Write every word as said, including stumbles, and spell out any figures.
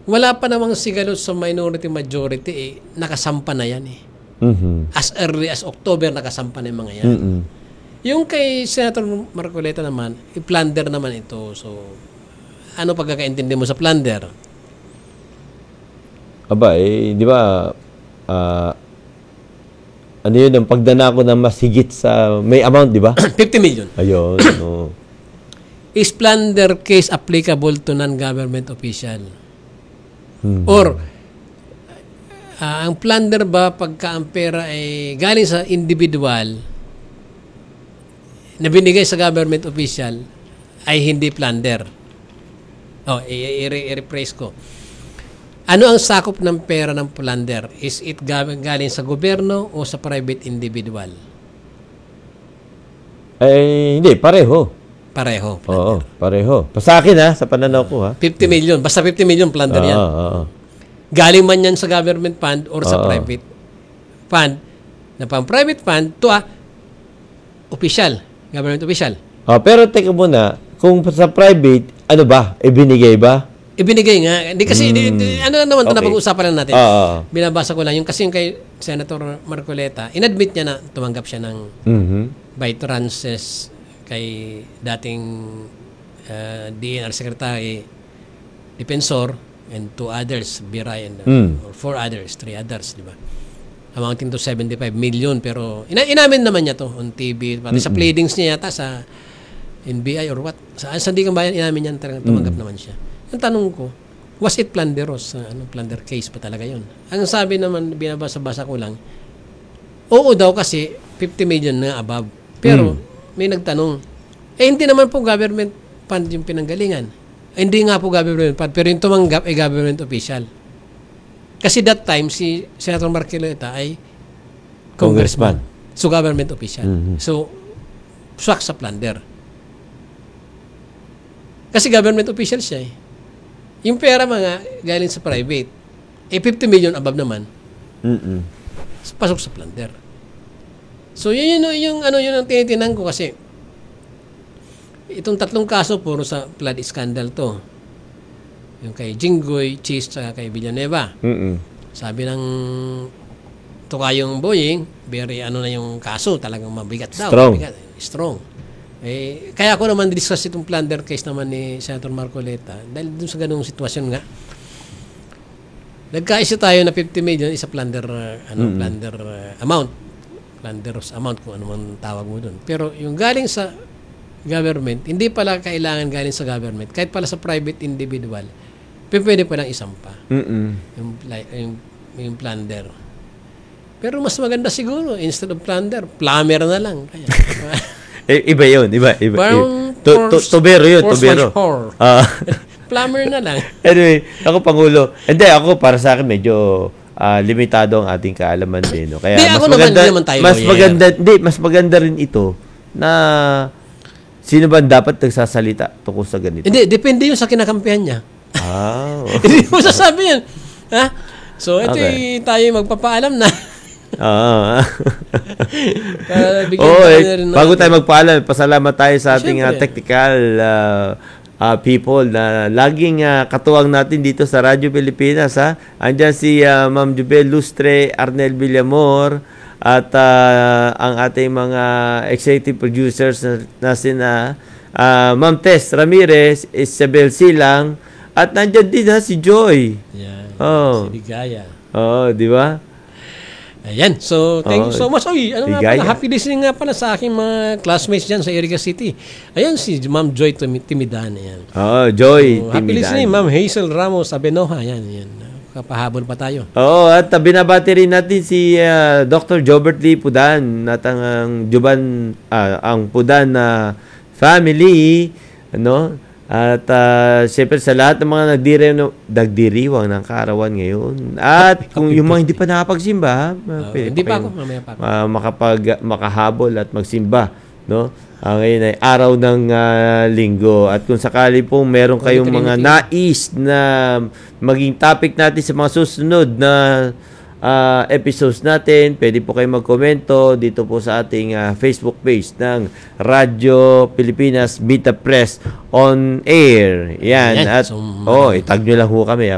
Wala pa namang sigalot sa minority majority eh, nakasampa na yan eh. Mhm. As early as October, nakasampa na yung mga yan. Mm-mm. Yung kay Senator Marcoleta naman, i-plunder naman ito. So, ano pagkakaintindi mo sa plunder? Aba, eh, di ba, ah, ano yun, ang pagdanako na mas higit sa, may amount, di ba? fifty million. Ayun, no. Is plunder case applicable to non-government official? Hmm. Or, ah, ang plunder ba pagka ang pera ay galing sa individual na binigay sa government official ay hindi plunder? Oh, i- i- i-rephrase ko. Ano ang sakop ng pera ng plunder? Is it galing sa gobyerno o sa private individual? Eh, hindi, pareho. Pareho. Oo, pareho. Pa sa akin ha, sa pananaw ko ha. fifty million. Basta fifty million plunder yan. Oo, oo. Galing man yan sa government fund or sa Oo. private fund, na pang private fund to a official, government official. Ah, pero teka muna, kung sa private, ano ba? Ibinigay ba? Ibinigay nga. Hindi kasi, di, di, ano naman ito Okay. na pag-uusapan lang natin. Oo. Binabasa ko lang. Yung kasi yung kay Senator Marcoleta, inadmit niya na tumanggap siya ng Mhm. by tranches kay dating uh, D N R Secretary Defensor and two others, Biray and uh, Mm. or four others, three others, di ba? Amounting to seventy-five million pero ina inamin naman niya to on T V, pati sa pleadings niya yata sa N B I or what. Sa sa di bayan inamin niya talagang tumanggap naman siya. Ang tanong ko, was it planderos? Uh, ano, plunder case pa talaga yun? Ang sabi naman, binabasa-basa ko lang, oo daw kasi fifty million na above. Pero may nagtanong, eh hindi naman po government fund yung pinanggalingan. Eh, hindi nga po government fund, pero yung tumanggap ay government official. Kasi that time, si Senator Marcoleta ay congressman. So, government official. Mhm. So, swak sa plunder. Kasi government official siya eh. Yung pera mga galing sa private, eh fifty million above naman, Mm-mm. pasok sa plunder. So, yun, yun yung ano yun ang tinitinan ko kasi itong tatlong kaso puro sa flood scandal to. Yung kay Jinggoy, Cheese, at kay Villanueva. Mm-mm. Sabi ng tukayong Boying, very ano na yung kaso, talagang mabigat daw. Strong. Mabigat, strong. Eh, kaya ako naman discuss itong plunder case naman ni Senator Marcoleta dahil dun sa ganung sitwasyon nga. Nagkaisa tayo na fifty million isa plunder uh, ano Mm-mm. plunder uh, amount. Plunderous amount kung ano man tawag mo doon. Pero yung galing sa government, hindi pala kailangan galing sa government. Kahit pala sa private individual, pwede pa lang isampa. Mm-mm. Yung, yung, yung plunder. Pero mas maganda siguro, instead of plunder, plumber na lang. Kaya, Eh, iba yun, iba, iba. Parang iba. Tu- tu- force- tubero yun, force tubero. majeure. Ah. plumber na lang. Anyway, ako Pangulo. Hindi, ako para sa akin medyo ah, limitado ang ating kaalaman din. No? Kaya Di, mas ako naman, maganda, di naman tayo mas lawyer. maganda, hindi, mas maganda rin ito na sino ba dapat nagsasalita tungkol sa ganito? Hindi, depende yun sa kinakampihan niya. Ah. Hindi mo sasabi yan. Ha? So, ito Okay. yung tayo magpapaalam na. Ah. Para bigyan Oo, tayo eh, na rin ng- bago tayo magpaalam, pasalamat tayo sa ating ah, Siyempre. technical ah, ah, people na laging ah, katuwang natin dito sa Radyo Pilipinas. Ha? Andyan si ah, Ma'am Jubel Lustre, Arnel Villamor, at ah, ang ating mga executive producers na, na sina ah, Ma'am Tess Ramirez, Isabel Silang, at nandyan din ha, si Joy. Yan. Oh. Si Ligaya. Oo, di ba? Ayan. So, thank you Oo. so much. Oy, ano nga Ligaya. pala, happy listening nga pala sa aking mga classmates dyan sa Iriga City. Ayan, si Ma'am Joy Timi- Timidan. Ayan. Oh, Joy. So, happy Timidan. listening, Ma'am Hazel Ramos Abenoja. Ayan, ayan. Kapahabol pa tayo. Oo, at uh, binabati rin natin si uh, Doctor Jobert Lee Pudan at ang, ang Juban ah, ang Pudan na family, ano? At uh, siyempre sa lahat ng mga nagdiriw, nagdiriwang ng kaarawan ngayon. At kung yung mga hindi pa nakapagsimba, ha, Uh, pwede hindi pa kayong, ako, mamaya pa ako. ah, makapag makahabol at magsimba, no? Ah, ngayon ay araw ng ah, linggo. At kung sakali pong meron kayong mga nais na maging topic natin sa mga susunod na ah, episodes natin, pwede po kayo magkomento dito po sa ating ah, Facebook page ng Radyo Pilipinas Beta Press on Air. Yan. Ayan. At So, oh, itag nyo lang ho kami.